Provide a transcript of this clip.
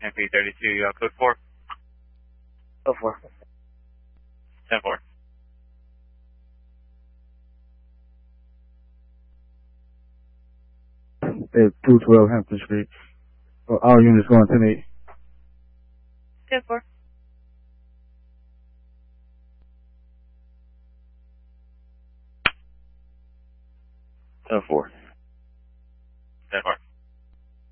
MP32, you have code 4? Code 4. 10-4. At 212 Hampton Street. All units going to me. 10-4. Oh, 4.